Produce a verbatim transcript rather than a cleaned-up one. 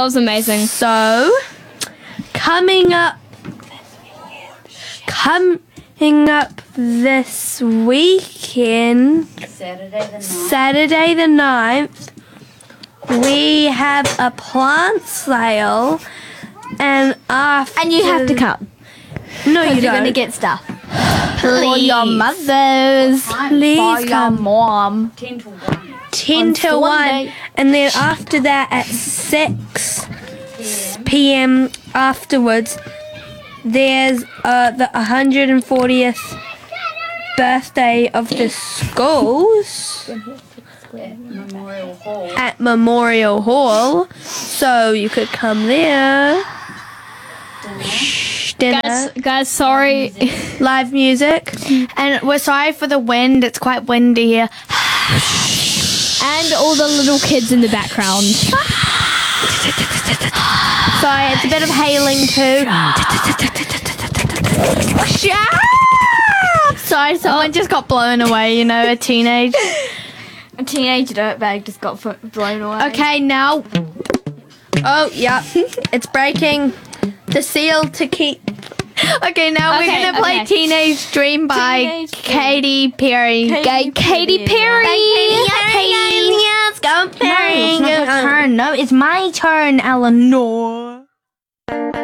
That was amazing. So, coming up, coming up this weekend, Saturday the ninth. Saturday the ninth, we have a plant sale, and after And you have to come. No, you You're don't. going to get stuff. Please. For your mothers. Please For your come. mom. ten to one. ten on till one, Sunday. and then after that at six p.m. afterwards, there's uh, the one hundred fortieth birthday of the schools At Memorial Hall. at Memorial Hall, so you could come there. Shh, dinner, Guys, guys, sorry. live music. And we're sorry for the wind. It's quite windy here. And all the little kids in the background. Sorry, it's a bit of hailing too. Shut up! Sorry, someone just got blown away, you know, a teenage... A teenage dirtbag just got f- blown away. Okay, now. Oh, yeah, it's breaking. The seal to keep. Okay, now Okay, we're gonna play okay. Teenage Dream by Teenage Dream. Katy Perry. Katy Katy, Katy Perry. Perry. Katy. Yes, go No, it's not your turn. No, it's my turn, Eleanor.